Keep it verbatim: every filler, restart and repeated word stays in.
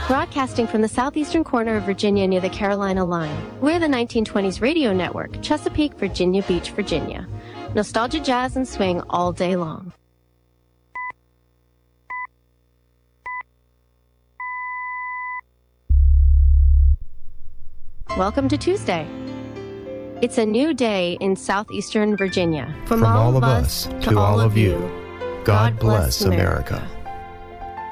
Broadcasting from the southeastern corner of Virginia near the Carolina line, we're the nineteen twenties radio network, Chesapeake, Virginia Beach, Virginia. Nostalgia, jazz, and swing all day long. Welcome to Tuesday. It's a new day in southeastern Virginia. From, From all, all of us to all of you, God bless America.